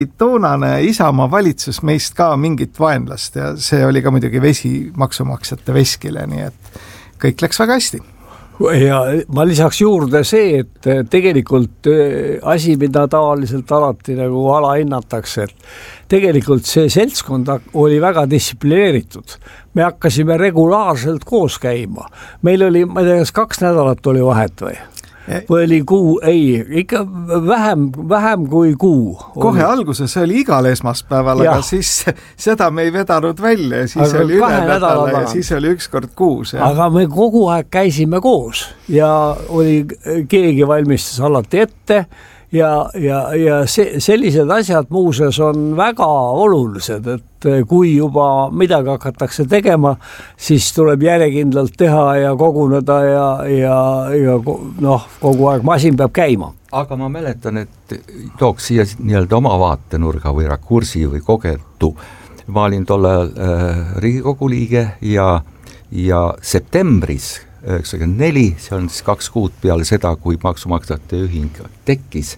toonane Isamaa valitsus meist ka mingit vaenlast ja see oli ka muidugi vesi maksumaksjate veskile, nii et kõik läks väga hästi. Ja ma lisaks juurde see, et tegelikult asi, mida tavaliselt alati nagu alahinnatakse, et tegelikult see seltskond oli väga distsiplineeritud. Me hakkasime regulaarselt koos käima. Meil oli, ma ei tea, 2 nädalat oli vahet või oli kuu, ikka vähem kui kuu. Kohe alguses oli igal esmaspäeval, aga siis seda me ei vedanud välja, siis aga oli üle nädala ja siis oli 1 kord kuus. Aga me kogu aeg käisime koos ja oli keegi valmistas alati ette ja sellised asjad muuseas on väga olulised, et kui juba midagi hakatakse tegema, siis tuleb järjekindlalt teha ja koguneda ja kogu aeg masin peab käima. Aga ma mäletan, et tooks siia nii-öelda oma vaatenurga või rakursi või kogetu. Ma olin tollel Riigikogu liige ja septembris 1994, see on siis 2 kuud peale seda, kui maksumaksjate ühing tekkis,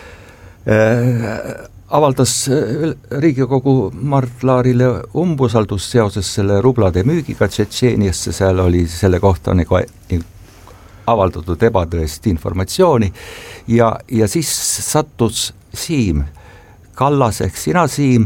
avaldas Riigikogu Mart Laarile umbusaldus seoses selle rublade müügiga Tšetšeeniasse, seal oli selle kohta nagu avaldatud ebatõest informatsiooni ja siis sattus Siim Kallas ehk sina, Siim,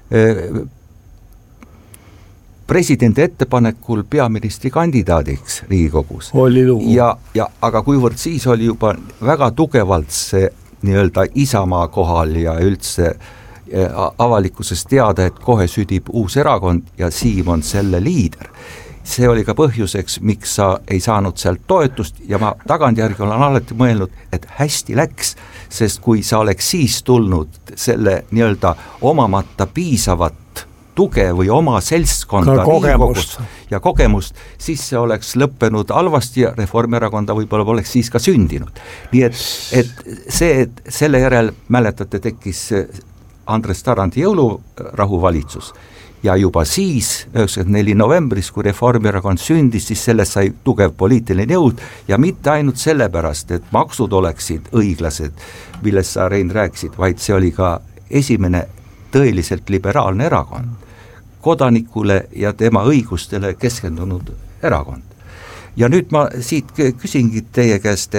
presidendi ettepanekul peaministri kandidaadiks Riigikogus. Aga kuivõrd siis oli juba väga tugevalt see nii-öelda Isamaa kohal ja üldse avalikkuses teada, et kohe südib uus erakond ja Siim on selle liider. See oli ka põhjuseks, miks sa ei saanud sealt toetust ja ma tagantjärgi olen alati mõelnud, et hästi läks, sest kui sa oleks siis tulnud selle nii-öelda omamata piisavat tuge või oma seltskonda ja kogemust, siis see oleks lõppenud halvasti ja Reformierakonda võib-olla oleks siis ka sündinud. Nii et selle järel, mäletate, tekkis Andres Tarandi jõulurahuvalitsus ja juba siis 94 novembris, kui Reformierakond sündis, siis sellest sai tugev poliitiline jõud ja mitte ainult sellepärast, et maksud oleksid õiglased, millest sa, Rein, rääkisid, vaid see oli ka esimene tõeliselt liberaalne erakond, kodanikule ja tema õigustele keskendunud erakond. Ja nüüd ma siit küsingi teie käest,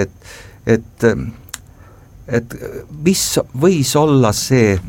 et mis võis olla see,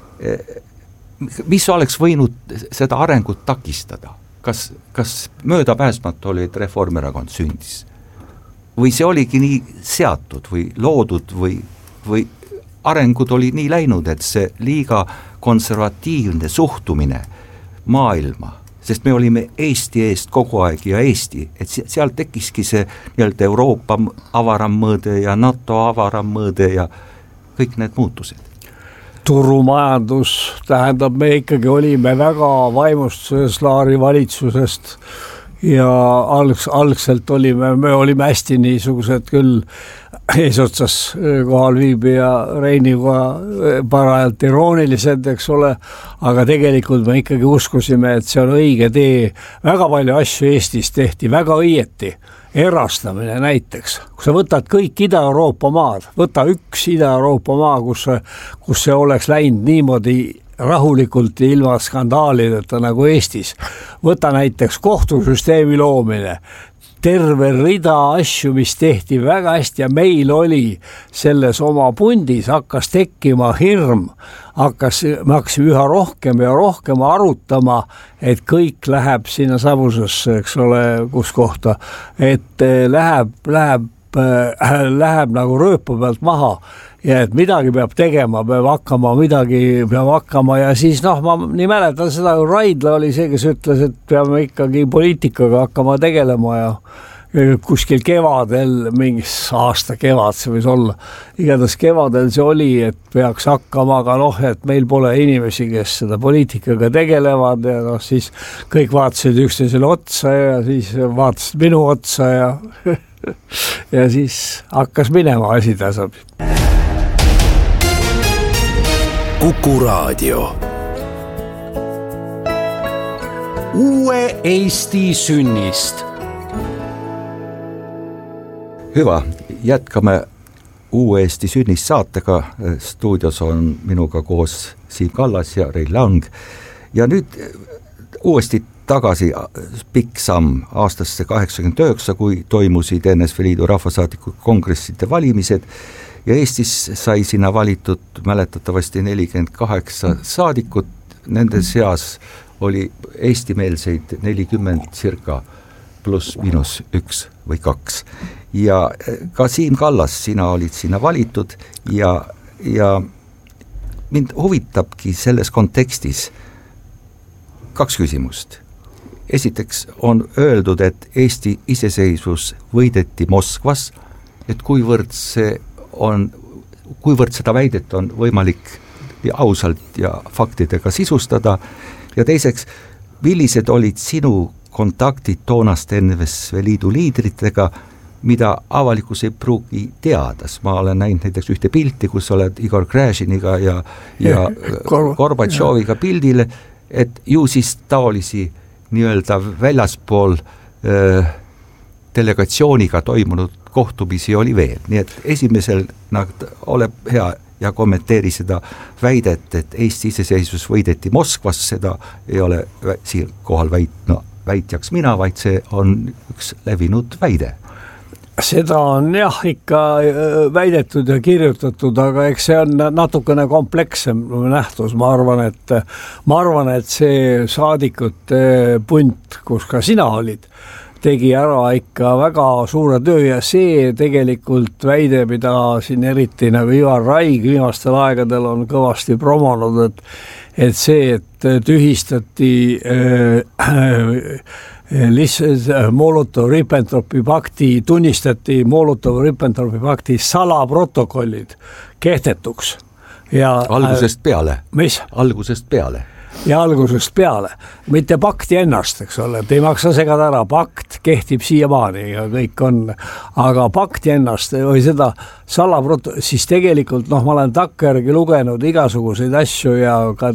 mis oleks võinud seda arengut takistada? Kas möödapääsmatu oli, et Reformierakond sündis? Või see oligi nii seatud või loodud või arengud oli nii läinud, et see liiga konservatiivne suhtumine maailma, sest me olime Eesti eest kogu aeg ja Eesti, et seal tekkiski see nii-öelda Euroopa avaram mõõde ja NATO avaram mõõde ja kõik need muutused. Turumajandus tähendab, me ikkagi olime väga vaimustuses Laari valitsusest ja algselt me olime hästi niisugused küll eesotsas kohal viibija Reiniga parajalt iroonilised, eks ole, aga tegelikult me ikkagi uskusime, et see on õige tee. Väga palju asju Eestis tehti väga õieti. Erastamine näiteks, kui sa võtad kõik Ida-Euroopa maad, võta üks Ida-Euroopa maa, kus see oleks läinud niimoodi rahulikult ilma skandaalideta nagu Eestis. Võta näiteks kohtusüsteemi loomine, terve rida asju, mis tehti väga hästi ja meil oli selles oma pundis, hakkas tekkima hirm, me hakkasime üha rohkem ja rohkem arutama, et kõik läheb sinna samusesse, eks ole, kus kohta, et läheb nagu rööpa pealt maha ja et midagi peab tegema, peab hakkama ja siis ma nii mäletan seda, Raidla oli see, kes ütles, et peame ikkagi poliitikaga hakkama tegelema ja kuskil kevadel, mingis aasta kevad see võis olla, igatahes kevadel see oli, et peaks hakkama, aga et meil pole inimesi, kes seda poliitikaga tegelevad ja siis kõik vaatasid üksteisele otsa ja siis vaatasid minu otsa ja siis hakkas minema asi tasab. Kuku Raadio. Uue Eesti sünnist. Hüva, jätkame Uue Eesti sünnist saatega. Stuudios on minuga koos Siim Kallas ja Rein Lang. Ja nüüd uuesti tagasi pikk samm aastasse 89, kui toimusid NSV Liidu rahvasaadiku kongresside valimised ja Eestis sai sinna valitud mäletatavasti 48 saadikut, nende seas oli eestimeelseid 40 circa pluss miinus 1 või 2. Ja ka Siim Kallas, sina olid sinna valitud ja mind huvitabki selles kontekstis 2 küsimust. Esiteks on öeldud, et Eesti iseseisvus võideti Moskvas, et kuivõrd seda väidet on võimalik ausalt ja faktidega sisustada, ja teiseks, millised olid sinu kontaktid toonaste NSV Liidu liidritega, mida avalikkus ei pruugi teadas. Ma olen näinud näiteks ühte pilti, kus oled Igor Gräžiniga ja Gorbatšoviga pildile, et ju siis taolisi nii-öelda väljaspool delegatsiooniga toimunud kohtumisi oli veel. Nii et esimesel ole hea ja kommenteeri seda väidet, et Eesti iseseisvus võideti Moskvas, seda ei ole siin kohal väitjaks mina, vaid see on üks levinud väide. Seda on jah ikka väidetud ja kirjutatud, aga eks see on natukene komplekssem nähtus. Ma arvan, et see saadikute punt, kus ka sina olid, tegi ära ikka väga suure töö ja see tegelikult väide, mida siin eriti nagu Ivar Raig viimastel aegadel on kõvasti promonud, et see, et tühistati Molotov-Ribbentropi pakti, tunnistati Molotov-Ribbentropi pakti salaprotokollid kehtetuks. Ja algusest peale. Mis? Algusest peale. Ja algusest peale, mitte pakti ennast, eks ole, et ei maksa segada ära, pakt kehtib siiamaani ja kõik on, aga pakti ennast või seda siis tegelikult, ma olen takkajärgi lugenud igasuguseid asju ja ka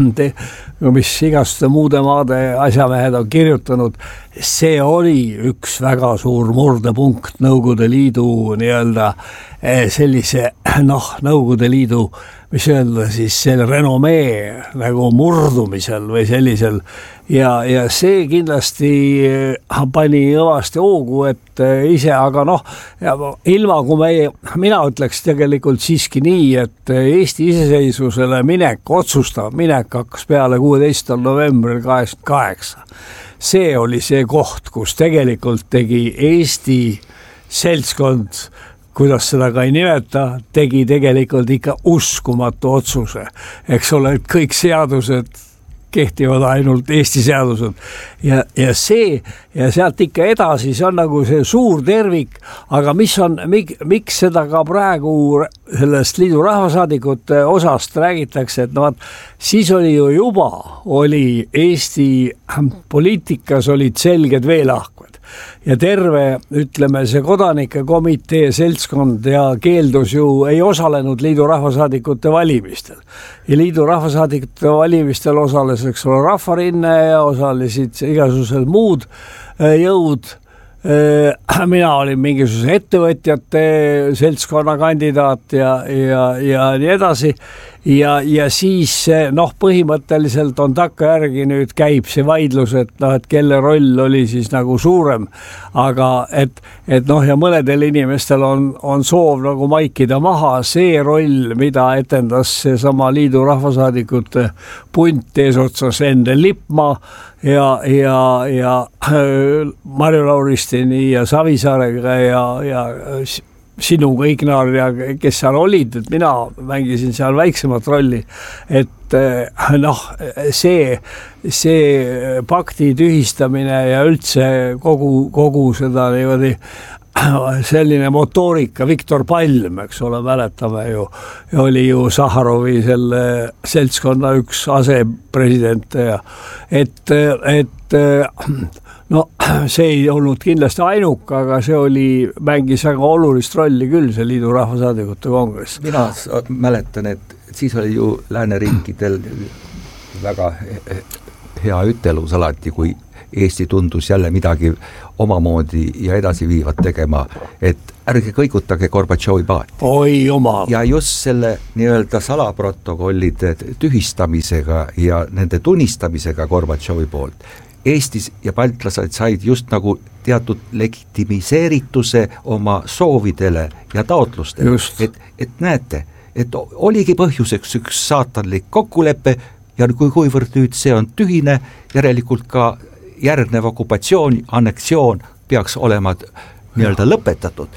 mis igasuguste muude maade asjamehed on kirjutanud, see oli üks väga suur murdepunkt Nõukogude Liidu nii-öelda sellise, Nõukogude Liidu, mis öelda siis selle renomee nagu murdumisel või sellisel ja see kindlasti pani õvasti hoogu, et ise, aga ilma kui mina ütleks tegelikult siiski nii, et Eesti iseseisvusele otsustav minek hakkas peale 16. novembril 88. See oli see koht, kus tegelikult tegi Eesti seltskond, kuidas seda ka ei nimeta, tegi tegelikult ikka uskumatu otsuse. Eks ole, et kõik seadused kehtivad ainult Eesti seadused ja sealt ikka edasi, see on nagu see suur tervik, aga miks seda ka praegu sellest liidu rahvasaadikute osast räägitakse, et siis oli ju juba, Eesti poliitikas olid selged veelahkvad ja terve, ütleme, see kodanike komitee seltskond ja keeldus ju ei osalenud liidu rahvasaadikute valimistel. Ja liidu rahvasaadikute valimistel osales, eks ole, Rahvarinne ja osalesid igasugused muud jõud. Mina olin mingisuguse ettevõtjate seltskonna kandidaat ja nii edasi ja siis põhimõtteliselt on takkajärgi nüüd käib see vaidlus, et kelle roll oli siis nagu suurem, aga et ja mõnedel inimestel on soov nagu maikida maha see roll, mida etendas see sama liidu rahvasaadikute punt eesotsas Endel Lippmaa ja Marju Lauristini ja Savisaarega ja sinuga Ignar ja kes seal olid, et mina mängisin seal väiksemat rolli, et see pakti tühistamine ja üldse kogu seda niimoodi selline motoorika, Viktor Palm, eks ole, mäletame ju, oli ju Sahharovi selle seltskonna üks asepresident ja see ei olnud kindlasti ainuke, aga see mängis väga olulist rolli küll, see liidu rahvasaadikute kongress. Mina mäletan, et siis oli ju lääneriikidel väga hea ütelus alati, kui Eesti tundus jälle midagi omamoodi ja edasi viivat tegema, et ärge kõigutage Gorbatšovi paati. Oi jumal! Ja just selle nii-öelda salaprotokollide tühistamisega ja nende tunnistamisega Gorbatšovi poolt Eestis ja baltlased said just nagu teatud legitimiseerituse oma soovidele ja taotlustele, et näete, et oligi põhjuseks üks saatanlik kokkulepe ja kuivõrd nüüd see on tühine, järelikult ka järgnev okupatsioon, anneksioon peaks olema nii-öelda lõpetatud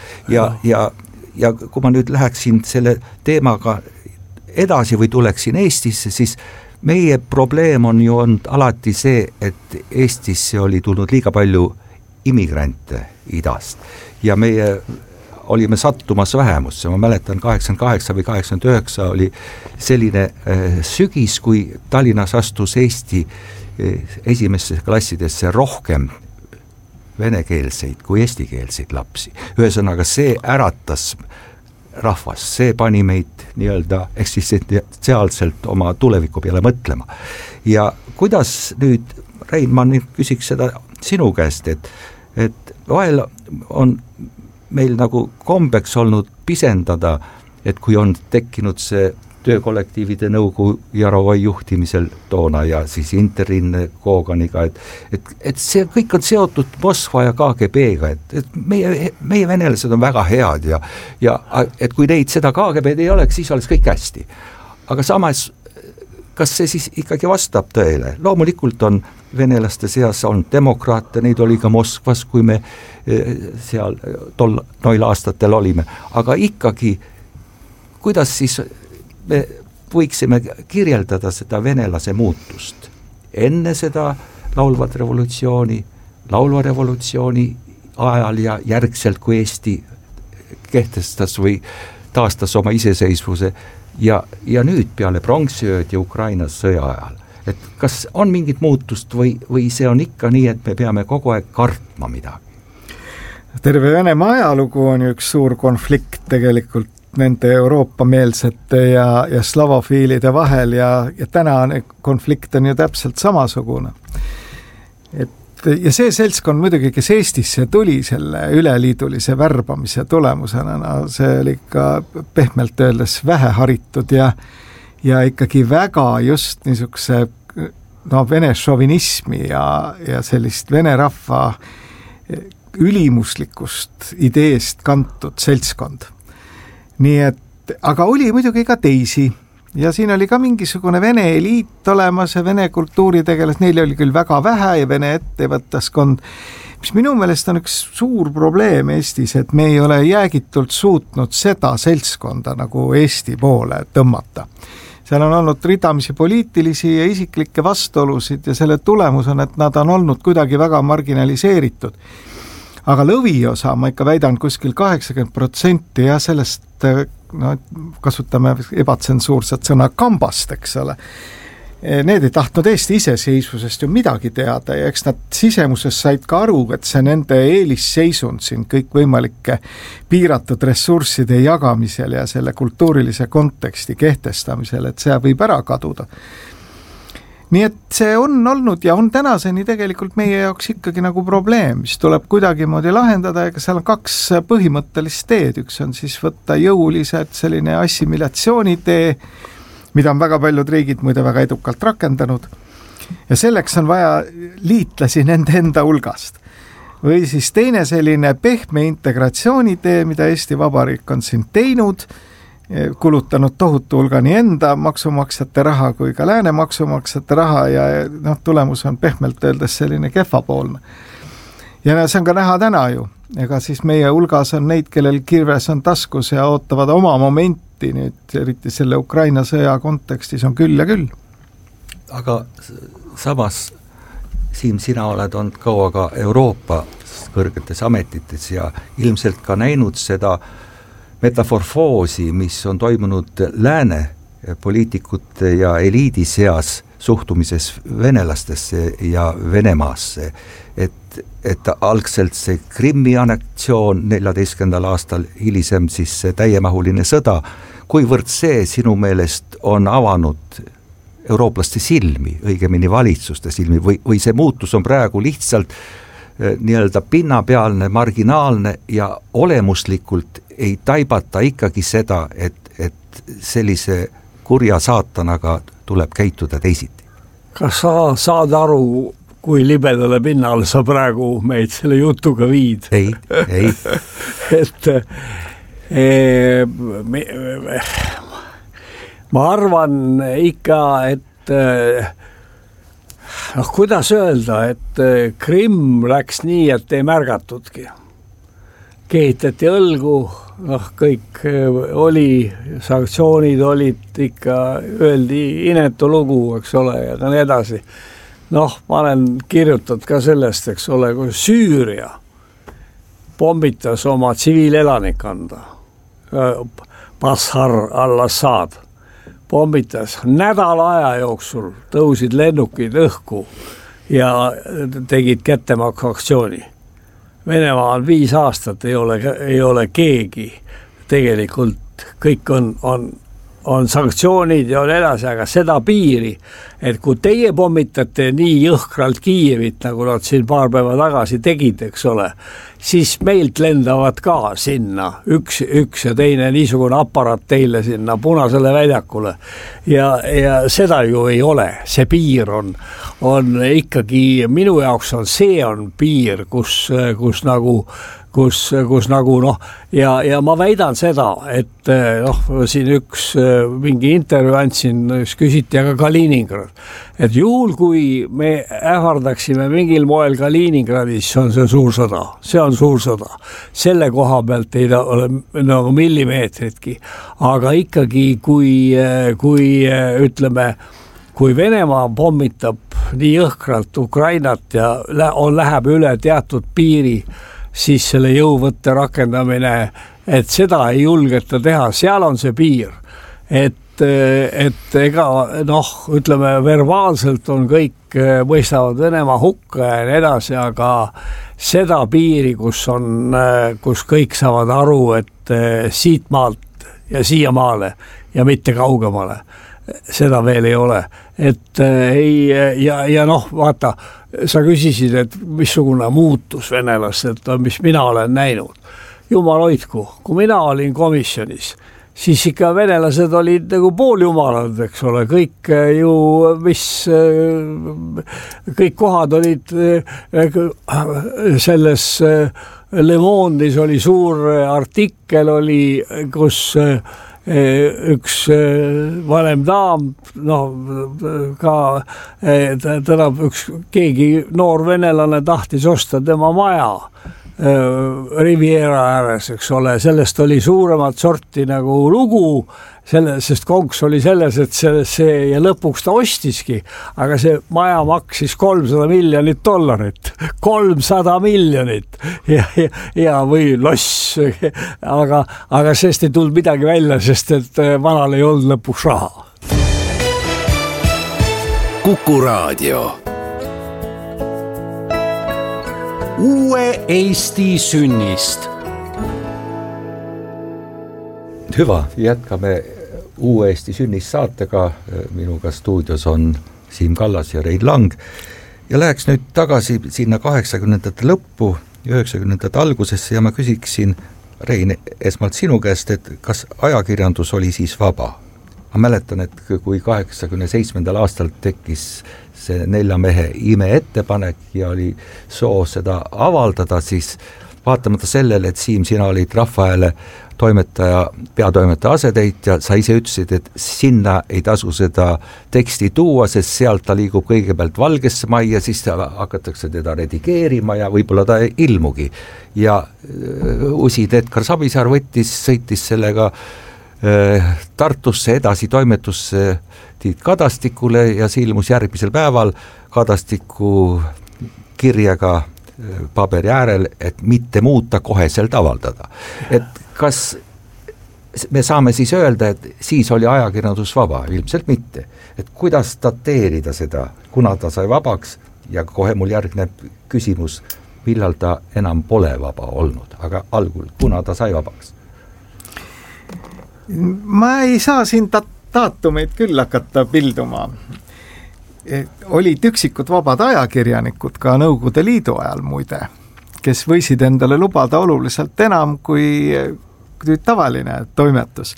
ja kui ma nüüd läheksin selle teemaga edasi või tuleksin Eestisse, siis meie probleem on ju olnud alati see, et Eestisse oli tulnud liiga palju immigrante idast ja meie olime sattumas vähemusse, ma mäletan 88 või 89 oli selline sügis, kui Tallinnas astus Eesti esimesse klassidesse rohkem venekeelseid kui eestikeelseid lapsi. Ühesõnaga see äratas rahvas, see pani meid nii-öelda eksistentsiaalselt oma tuleviku peale mõtlema. Ja kuidas nüüd, Rein, ma nüüd küsiks seda sinu käest, et vahel on meil nagu kombeks olnud pisendada, et kui on tekkinud see töökollektiivide nõukogu Jarovoi juhtimisel toona ja siis Interin Koganiga, et see kõik on seotud Moskva ja KGB-ga, et meie venelased on väga head ja et kui neid seda KGB-d ei oleks, siis oleks kõik hästi. Aga samas, kas see siis ikkagi vastab tõele? Loomulikult on venelaste seas on demokraate, neid oli ka Moskvas, kui me seal noil aastatel olime, aga ikkagi, kuidas siis me võiksime kirjeldada seda venelase muutust enne seda laulva revolutsiooni ajal ja järgselt, kui Eesti kehtestas või taastas oma iseseisvuse ja nüüd peale pronksiööd ja Ukraina sõja ajal. Et kas on mingit muutust või see on ikka nii, et me peame kogu aeg kartma midagi? Terve Venemaa ajalugu on ju üks suur konflikt tegelikult nende Euroopa-meelsete ja slavofiilide vahel ja tänane konflikt on ju täpselt samasugune. Ja see seltskond muidugi, kes Eestisse tuli selle üleliidulise värbamise tulemusena, see oli ikka pehmelt öeldes väheharitud ja ikkagi väga just niisuguse vene šovinismi ja sellist vene rahva ülimuslikust ideest kantud seltskond. Nii et, aga oli muidugi ka teisi ja siin oli ka mingisugune vene eliit olemas ja vene kultuuritegelas, neil oli küll väga vähe ja vene ettevõttaskond, mis minu meelest on üks suur probleem Eestis, et me ei ole jäägitult suutnud seda seltskonda nagu Eesti poole tõmmata. Seal on olnud ridamisi poliitilisi ja isiklikke vastuolusid ja selle tulemus on, et nad on olnud kuidagi väga marginaliseeritud. Aga lõviosa, ma ikka väidan kuskil 80% ja sellest, kasutame ebatsensuurset sõna kambast, eks ole. Need ei tahtnud Eesti iseseisvusest ju midagi teada ja eks nad sisemuses said ka aru, et see nende eelisseisund siin kõik võimalike piiratud ressursside jagamisel ja selle kultuurilise konteksti kehtestamisel, et see võib ära kaduda. Nii et see on olnud ja on tänaseni tegelikult meie jaoks ikkagi nagu probleem, mis tuleb kuidagi moodi lahendada, ega seal on kaks põhimõttelist teed, üks on siis võtta jõuliselt selline assimilatsioonitee, mida on väga paljud riigid muide väga edukalt rakendanud ja selleks on vaja liitlasi nende enda hulgast. Või siis teine selline pehme integratsioonitee, mida Eesti Vabariik on siin teinud, kulutanud tohutu hulga nii enda maksumaksjate raha kui ka lääne maksumaksjate raha ja tulemus on pehmelt öeldes selline kehvapoolne. Ja see on ka näha täna ju, ega siis meie hulgas on neid, kellel kirves on taskus ja ootavad oma momenti nüüd, eriti selle Ukraina sõja kontekstis on küll ja küll. Aga samas, Siim, sina oled olnud kaua ka Euroopa kõrgetes ametites ja ilmselt ka näinud seda metaforfoosi, mis on toimunud lääne poliitikute ja eliidi seas suhtumises venelastesse ja Venemaasse, et algselt see Krimmi anneksioon 14. aastal, hilisem siis see täiemahuline sõda, kuivõrd see sinu meelest on avanud eurooplaste silmi, õigemini valitsuste silmi või see muutus on praegu lihtsalt nii-öelda pinnapealne, marginaalne ja olemuslikult ei taibata ikkagi seda, et sellise kurja saatanaga tuleb käituda teisiti. Kas sa saad aru, kui libedale pinnale sa praegu meid selle jutuga viid? Ei. et ma arvan ikka, et kuidas öelda, et Krimm läks nii, et ei märgatudki. Kehitati õlgu, kõik oli, sanktsioonid olid ikka, öeldi inetu lugu, eks ole, ja nii edasi. Ma olen kirjutanud ka sellest, eks ole, kui Süüria pommitas oma tsiviilelanikkonda, Bashar al-Assad pommitas nädala aja jooksul, tõusid lennukid õhku ja tegid kättemaksuaktsiooni. Venemaa on 5 aastat, ei ole keegi, tegelikult kõik on sanktsioonid ja on edasi, aga seda piiri, et kui teie pommitate nii jõhkralt Kiievit, nagu nad siin paar päeva tagasi tegid, eks ole, siis meilt lendavad ka sinna üks ja teine niisugune aparaat teile sinna Punasele väljakule ja seda ju ei ole, see piir on ikkagi, minu jaoks on piir, kus nagu ja ma väidan seda, et siin üks mingi intervjuu andsin, küsiti aga Kaliningrad, et juhul kui me ähvardaksime mingil moel Kaliningradis, on see suur sõda, selle koha pealt ei ole nagu millimeetritki, aga ikkagi kui ütleme, kui Venemaa pommitab nii jõhkralt Ukrainat ja läheb üle teatud piiri, siis selle jõuvõtte rakendamine, et seda ei julgeta teha, seal on see piir, et ega ütleme, verbaalselt on kõik, mõistavad Venemaa hukka ja nii edasi, aga seda piiri, kus kõik saavad aru, et siit maalt ja siia maale ja mitte kaugemale, seda veel ei ole, et vaata, sa küsisid, et missugune muutus venelastelt on, mis mina olen näinud. Jumal hoidku, kui mina olin komisjonis, siis ikka venelased olid nagu pooljumalad, eks ole, kõik ju, kõik kohad olid selles Le Monde'is oli suur artikkel, oli, kus üks vanem daam, ka keegi noor venelane tahtis osta tema maja Riviera ääres, eks ole, sellest oli suuremat sorti nagu lugu, sest konks oli selles, et see ja lõpuks ta ostiski, aga see maja maksis $300 miljonit, 300 miljonit ja või loss, aga sest ei tulnud midagi välja, sest et vanal ei olnud lõpuks raha. Kuku Raadio. Uue Eesti sünnist. Hyvä, jätkame Uue Eesti sünnist saatega. Minuga stuudios on Siim Kallas ja Rein Lang. Ja läheks nüüd tagasi sinna 80-ndate lõppu, 90-ndate algusesse ja ma küsiksin, Rein, esmalt sinu käest, et kas ajakirjandus oli siis vaba? Ma mäletan, et kui 87. aastal tekkis see 4 mehe ime ettepanek ja oli soov seda avaldada, siis vaatamata sellele, et Siim, sina olid Rahvahääle peatoimetaja asetäitja, sa ise ütlesid, et sinna ei tasu seda teksti tuua, sest sealt ta liigub kõigepealt Valgesse Majja, siis hakatakse teda redigeerima ja võib-olla ta ei ilmugi. Ja usid Edgar Savisaar sõitis sellega Tartusse edasi toimetusse Tiit Kadastikule ja see ilmus järgmisel päeval Kadastiku kirjaga paberi äärel, et mitte muuta, koheselt avaldada. Et kas me saame siis öelda, et siis oli ajakirjandus vaba? Ilmselt mitte. Et kuidas dateerida seda, kuna ta sai vabaks ja kohe mul järgneb küsimus, millal ta enam pole vaba olnud, aga algul, kuna ta sai vabaks? Ma ei saa siin daatumeid küll hakata pilduma, olid üksikud vabad ajakirjanikud ka Nõukogude Liidu ajal muide, kes võisid endale lubada oluliselt enam kui tavaline toimetus.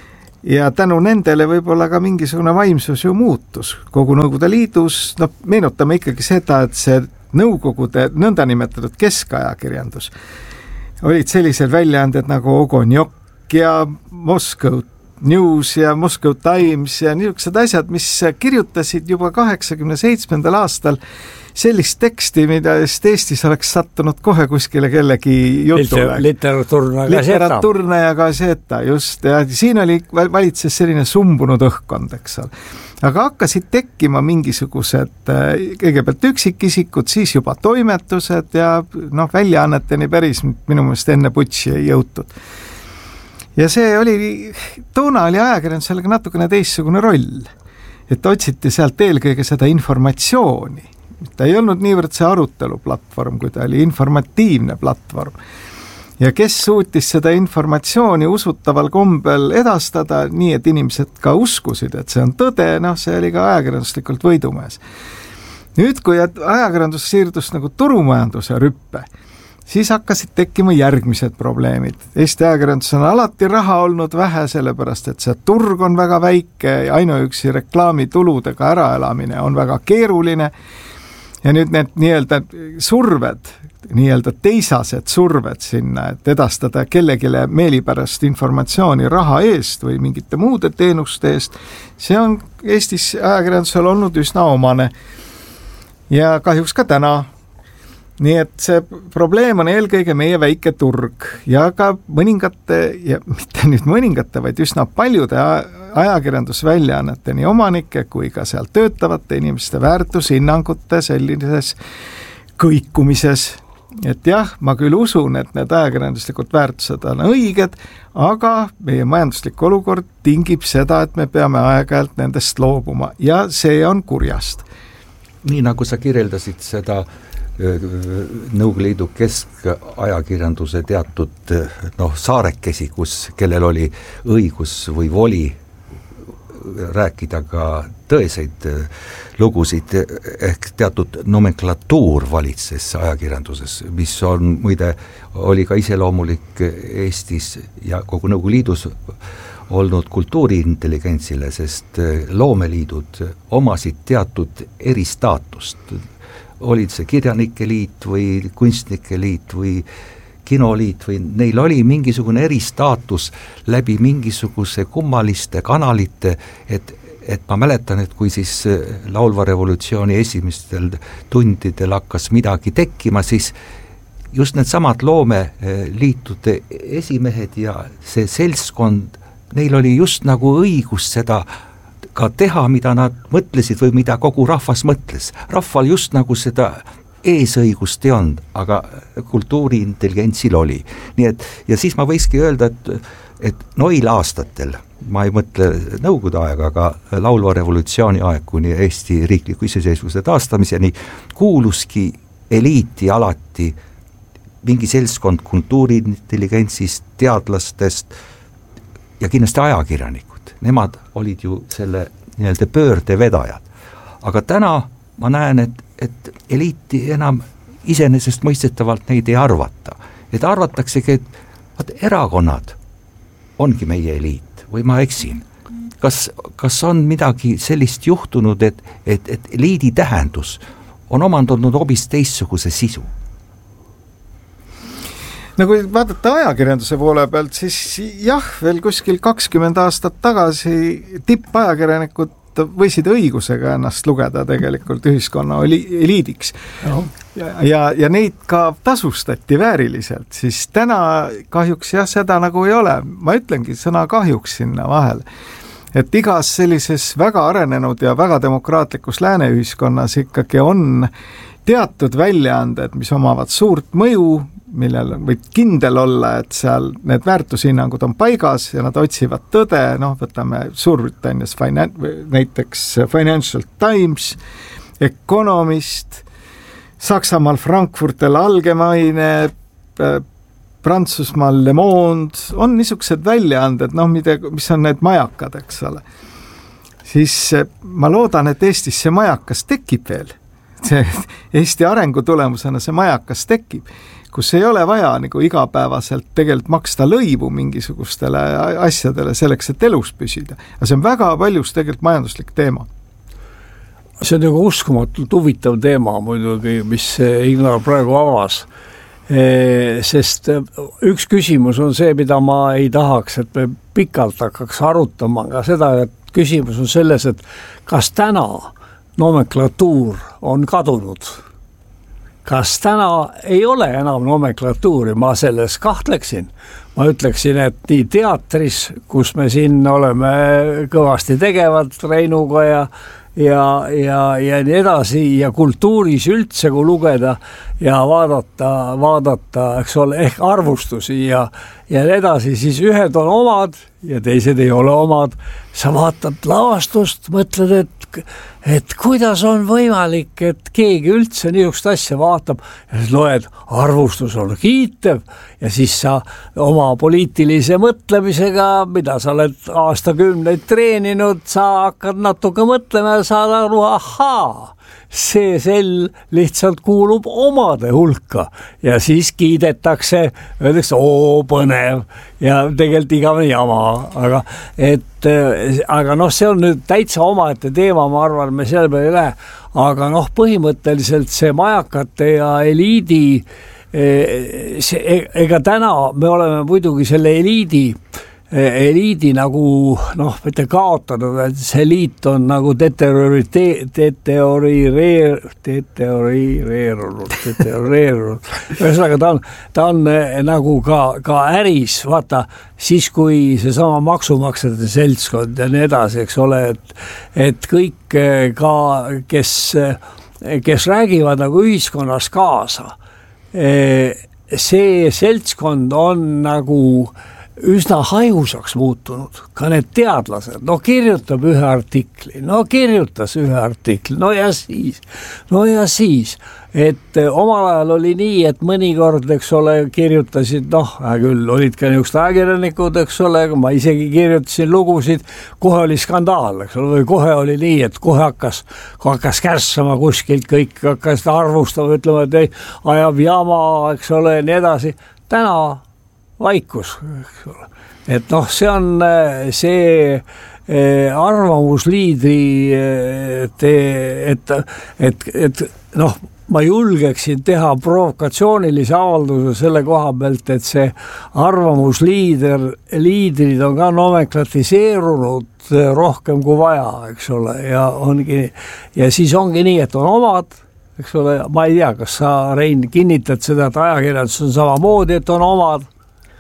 Ja tänu nendele võib-olla ka mingisugune vaimsus ju muutus kogu Nõukogude Liidus, meenutame ikkagi seda, et see Nõukogude nõndanimetatud keskajakirjandus olid sellised väljaanded nagu Ogonjok ja Moscow News ja Moscow Times ja niisugused asjad, mis kirjutasid juba 87. aastal sellist teksti, mida Eestis oleks sattunud kohe kuskile kellegi jutule. Literatuurne ja gaseta, just. Ja siin oli valitses selline sumbunud õhkkond, eks ole. Aga hakkasid tekkima mingisugused kõigepealt üksikisikud, siis juba toimetused ja väljaanneteni päris minu meelest enne putši ei jõutud. Ja see oli, toona oli ajakirjandusel natukene teistsugune roll, et otsiti sealt eelkõige seda informatsiooni. Ta ei olnud niivõrd see aruteluplatvorm, kui ta oli informatiivne platvorm. Ja kes suutis seda informatsiooni usutaval kombel edastada, nii et inimesed ka uskusid, et see on tõde, see oli ka ajakirjanduslikult võidumees. Nüüd, kui ajakirjandus siirdus nagu turumajanduse rüppe, siis hakkasid tekkima järgmised probleemid. Eesti ajakirjandus on alati raha olnud vähe, sellepärast et see turg on väga väike ja ainuüksi reklaamituludega äraelamine on väga keeruline. Ja nüüd need nii-öelda surved, nii-öelda teisased surved sinna, et edastada kellegile meelipärast informatsiooni raha eest või mingite muude teenuste eest, see on Eestis ajakirjandusel olnud üsna omane. Ja kahjuks ka täna. Nii et see probleem on eelkõige meie väike turg ja ka mõningate, ja mitte nüüd mõningate, vaid üsna paljude ajakirjandusväljaannete nii omanike kui ka seal töötavate inimeste väärtushinnangute sellises kõikumises. Et jah, ma küll usun, et need ajakirjanduslikud väärtused on õiged, aga meie majanduslik olukord tingib seda, et me peame aeg-ajalt nendest loobuma ja see on kurjast. Nii nagu sa kirjeldasid seda Nõukogude Liidu keskajakirjanduse teatud saarekesi, kellel oli õigus või voli rääkida ka tõeseid lugusid, ehk teatud nomenklatuur valitses ajakirjanduses, mis on muide, oli ka iseloomulik Eestis ja kogu Nõukogude Liidus olnud kultuuriintelligentsile, sest loomeliidud omasid teatud eristaatust. Olid see kirjanike liit või kunstnike liit või kinoliit või neil oli mingisugune eristaatus läbi mingisuguse kummaliste kanalite, et ma mäletan, et kui siis laulva revolutsiooni esimestel tundidel hakkas midagi tekkima, siis just need samad loomeliitude esimehed ja see seltskond, neil oli just nagu õigus seda ka teha, mida nad mõtlesid või mida kogu rahvas mõtles. Rahval just nagu seda eesõigust ei olnud, aga kultuuriintelligentsil oli. Nii et, ja siis ma võikski öelda, et noil aastatel, ma ei mõtle Nõukogude aega, aga laulva revolutsiooni aeg kuni Eesti riikliku iseseisvuse taastamiseni, kuuluski eliiti alati mingi seltskond kultuuriintelligentsist, teadlastest ja kindlasti ajakirjanikud. Nemad olid ju selle nii-öelda pöörde vedajad. Aga täna ma näen, et eliiti enam iseenesest mõistetavalt neid ei arvata. Et arvataksegi, et erakonnad ongi meie eliit või ma eksin. Kas on midagi sellist juhtunud, et eliidi tähendus on omandanud hoopis teistsuguse sisu? Kui vaadata ajakirjanduse poole pealt, siis jah, veel kuskil 20 aastat tagasi tippajakirjanikud võisid õigusega ennast lugeda tegelikult ühiskonna eliidiks. Ja neid ka tasustati vääriliselt, siis täna kahjuks jah, seda nagu ei ole. Ma ütlengi sõna kahjuks sinna vahel. Et igas sellises väga arenenud ja väga demokraatlikus lääneühiskonnas ikkagi on teatud väljaanded, mis omavad suurt mõju, millel võid kindel olla, et seal need väärtushinnangud on paigas ja nad otsivad tõde, võtame Suurbritannias näiteks Financial Times, Economist, Saksamaal Frankfurter Allgemeine, Prantsusmaal Le Monde, on niisugused väljaanded, mis on need majakad, eks ole. siis ma loodan, et Eestis see majakas tekib veel. See Eesti arengu tulemusena see majakas tekib, kus ei ole vaja nagu igapäevaselt tegelikult maksta lõivu mingisugustele asjadele selleks, et elus püsida. Aga see on väga paljus tegelikult majanduslik teema. See on nagu uskumatult huvitav teema muidugi, mis Ignar praegu avas. Sest üks küsimus on see, mida ma ei tahaks, et me pikalt hakkaks arutama, aga seda, et küsimus on selles, et kas täna nomenklatuur on kadunud? Kas täna ei ole enam nomenklatuuri? Ma selles kahtleksin. Ma ütleksin, et nii teatris, kus me siin oleme kõvasti tegevad Reinuga ja nii edasi ja kultuuris üldse, kui lugeda ja vaadata, eks ole, ehk arvustusi ja nii edasi, siis ühed on omad ja teised ei ole omad. Sa vaatad lavastust, mõtled, et kuidas on võimalik, et keegi üldse niisugust asja vaatab ja loed, arvustus on kiitev ja siis sa oma poliitilise mõtlemisega, mida sa oled aastakümneid treeninud, sa hakkad natuke mõtlema ja saad aru, ahaa, see sell lihtsalt kuulub omade hulka ja siis kiidetakse, öeldakse, põnev ja tegelikult igavene jama, aga noh, see on nüüd täitsa omaette teema, ma arvan, me selle peale ei lähe, aga noh, põhimõtteliselt see majakate ja eliidi, ega täna me oleme muidugi selle eliidi nagu noh, mitte kaotanud, et see eliit on nagu deteriorireerunud. Ühesõnaga ta on nagu ka äris, vaata, siis kui seesama maksumaksjate seltskond ja nii edasi, eks ole, et kõik ka, kes räägivad nagu ühiskonnas kaasa, see seltskond on nagu üsna hajusaks muutunud, ka need teadlased, kirjutas ühe artikli, no ja siis, et omal ajal oli nii, et mõnikord, eks ole, kirjutasid, küll olid ka niisugused ajakirjanikud, eks ole, ma isegi kirjutasin lugusid, kohe oli skandaal, eks ole, või kohe oli nii, et kohe hakkas kärssama kuskilt, kõik hakkas arvustama, ütlema, et ei, ajab jama, eks ole, nii edasi, täna vaikus, eks ole. Et see on see arvamusliidri, et ma julgeksin teha provokatsioonilise avalduse selle koha pealt, et see arvamusliidrid on ka nomenklatiseerunud rohkem kui vaja, eks ole, ja siis ongi nii, et on omad, eks ole, ma ei tea, kas sa, Rein, kinnitad seda, et ajakirjandus on samamoodi, et on omad,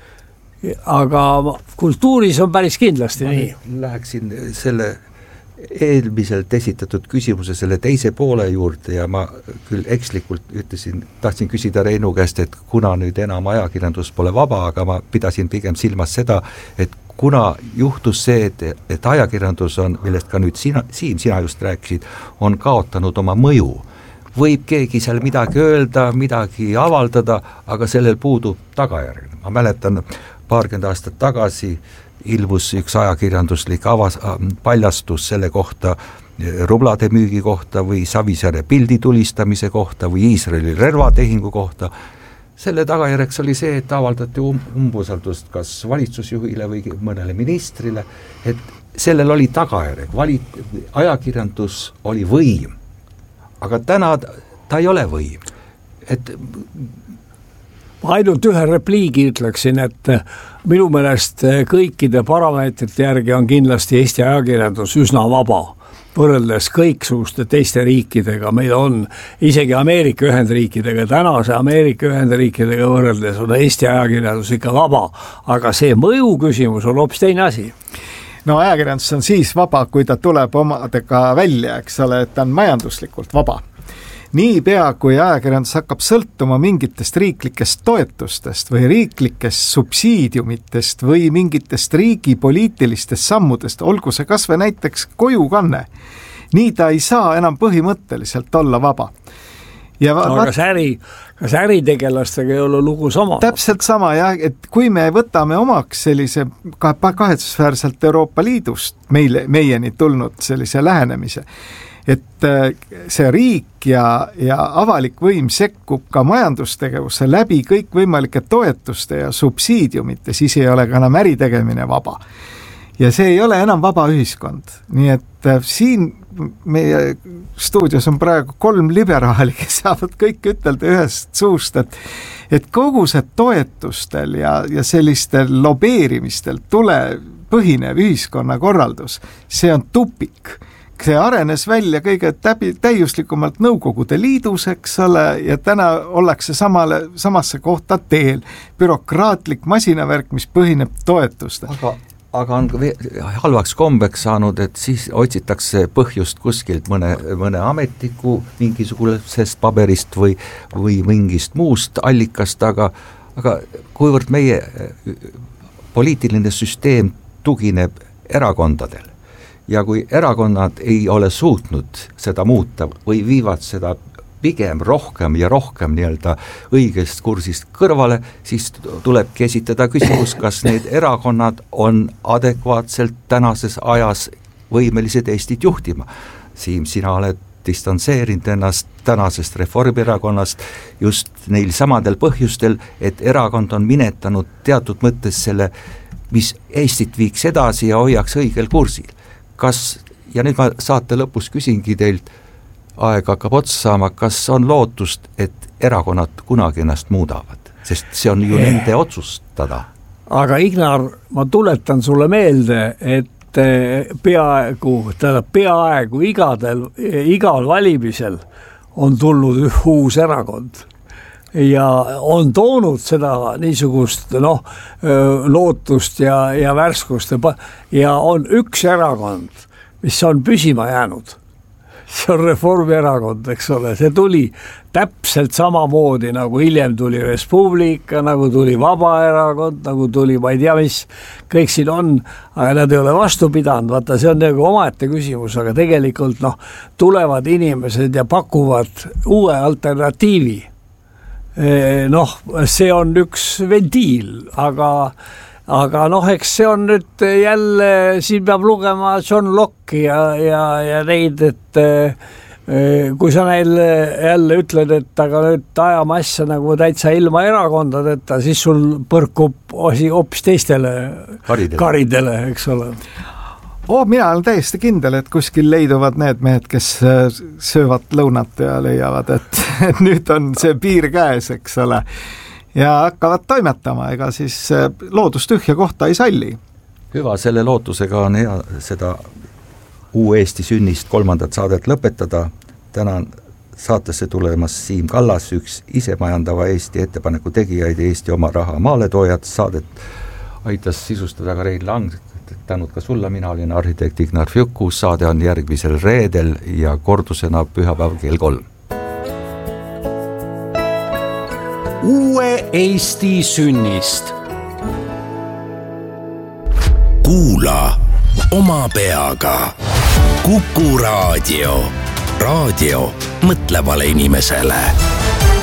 aga kultuuris on päris kindlasti nii. Läheksin selle eelmiselt esitatud küsimuse selle teise poole juurde ja ma küll ekslikult tahtsin küsida Reinu käest, et kuna nüüd enam ajakirjandus pole vaba, aga ma pidasin pigem silmas seda, et kuna juhtus see, et ajakirjandus on, millest ka nüüd sina just rääkisid, on kaotanud oma mõju. Võib keegi seal midagi öelda, midagi avaldada, aga sellel puudub tagajärg. Ma mäletan, paarkümmend aastat tagasi ilmus üks ajakirjanduslik paljastus selle kohta, rublade müügi kohta või Savisaare pildi tulistamise kohta või Iisraeli relvatehingu kohta. Selle tagajärjeks oli see, et avaldati umbusaldust kas valitsusjuhile või mõnele ministrile, et sellel oli tagajärg. Ajakirjandus oli võim, aga täna ta ei ole võim. Et ma ainult ühe repliigi ütleksin, et minu meelest kõikide parameetrite järgi on kindlasti Eesti ajakirjandus üsna vaba, võrreldes kõiksuguste teiste riikidega. Meil on isegi Ameerika Ühendriikidega, tänase Ameerika Ühendriikidega võrreldes on Eesti ajakirjandus ikka vaba, aga see mõju küsimus on hoopis teine asi. No ajakirjandus on siis vaba, kui ta tuleb omadega välja, eks ole, et ta on majanduslikult vaba. Niipea, kui ajakirjandus hakkab sõltuma mingitest riiklikest toetustest või riiklikest subsiidiumitest või mingitest riigi poliitilistest sammudest, olgu see kas või näiteks kojukanne, nii ta ei saa enam põhimõtteliselt olla vaba. aga kas äritegelastega ei ole lugu sama? Täpselt sama jah, et kui me võtame omaks sellise kahetsusväärselt Euroopa Liidust meieni tulnud sellise lähenemise, et see riik ja avalik võim sekkub ka majandustegevusse läbi kõikvõimalike toetuste ja subsiidiumite, siis ei ole ka enam äritegemine vaba. Ja see ei ole enam vaba ühiskond. Nii et siin meie stuudios on praegu 3 liberaali, kes saavad kõik ütelda ühest suust, et kogu see toetustel ja sellistel lobeerimistel põhinev ühiskonnakorraldus, see on tupik. See arenes välja kõige täiuslikumalt Nõukogude Liidus, eks ole, ja täna ollakse samasse kohta teel. Bürokraatlik masinavärk, mis põhineb toetustel. Aga on halvaks kombeks saanud, et siis otsitakse põhjust kuskilt mõne ametniku mingisugusest paberist või mingist muust allikast, aga kuivõrd meie poliitiline süsteem tugineb erakondadel ja kui erakonnad ei ole suutnud seda muuta või viivad seda pigem rohkem ja rohkem nii-öelda õigest kursist kõrvale, siis tulebki esitada küsimus, kas need erakonnad on adekvaatselt tänases ajas võimelised Eestit juhtima. Siim, sina oled distantseerinud ennast tänasest Reformierakonnast just neil samadel põhjustel, et erakond on minetanud teatud mõttes selle, mis Eestit viiks edasi ja hoiaks õigel kursil. Ja nüüd ma saate lõpus küsingi teilt, aeg hakkab otsa saama, kas on lootust, et erakonnad kunagi ennast muudavad, sest see on ju nende otsustada. Aga Ignar, ma tuletan sulle meelde, et peaaegu igal valimisel on tulnud uus erakond ja on toonud seda niisugust lootust ja värskust ja on üks erakond, mis on püsima jäänud. See on Reformierakond, eks ole, see tuli täpselt samamoodi, nagu hiljem tuli Res Publica, nagu tuli Vabaerakond, nagu tuli, ma ei tea, mis kõik siin on, aga nad ei ole vastu pidanud, vaata, see on nagu omaette küsimus, aga tegelikult tulevad inimesed ja pakuvad uue alternatiivi. See on üks ventiil, aga eks see on nüüd jälle, siin peab lugema John Locke'i ja neid, et kui sa neile jälle ütled, et aga nüüd ajame asja nagu täitsa ilma erakondadeta, siis sul põrkub hoopis teistele karidele, eks ole. Mina olen täiesti kindel, et kuskil leiduvad need mehed, kes söövad lõunat ja leiavad, et nüüd on see piir käes, eks ole. Ja hakkavad toimetama, ega siis loodus tühja kohta ei salli. Hüva, selle lootusega on hea seda Uue Eesti sünnist 3. saadet lõpetada. Tänan saatesse tulemas Siim Kallas, üks isemajandava Eesti ettepaneku tegijaid ja Eesti oma raha maaletoojad. Saadet aitas sisustada ka Rein Lang, tänud ka sulle, mina olin arhitekt Ignar Fjuku. Saade on järgmisel reedel ja kordusena pühapäev kell 3. Uue Eesti sünnist. Kuula oma peaga. Kuku Raadio. Raadio mõtlevale inimesele.